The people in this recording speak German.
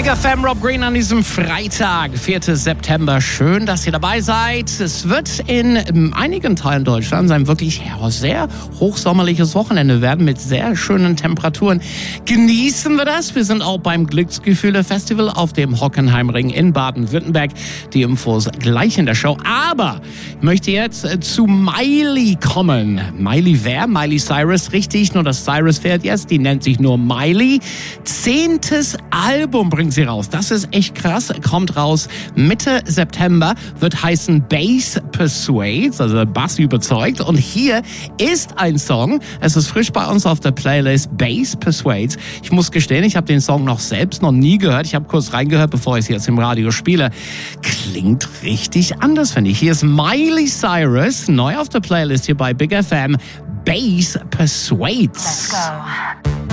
Big FM, Rob Green an diesem Freitag, 4. September. Schön, dass ihr dabei seid. Es wird in einigen Teilen Deutschlands ein wirklich sehr hochsommerliches Wochenende werden mit sehr schönen Temperaturen. Genießen wir das. Wir sind auch beim Glücksgefühle-Festival auf dem Hockenheimring in Baden-Württemberg. Die Infos gleich in der Show. Aber ich möchte jetzt zu Miley kommen. Miley wer? Miley Cyrus, richtig. Nur das Cyrus fehlt jetzt. Die nennt sich nur Miley. 10. Album bringt sie raus. Das ist echt krass. Kommt raus Mitte September. Wird heißen Bass Persuades, also Bass überzeugt. Und hier ist ein Song. Es ist frisch bei uns auf der Playlist. Bass Persuades. Ich muss gestehen, ich habe den Song selbst noch nie gehört. Ich habe kurz reingehört, bevor ich es jetzt im Radio spiele. Klingt richtig anders, finde ich. Hier ist Miley Cyrus, neu auf der Playlist hier bei Big FM. Bass Persuades. Let's go.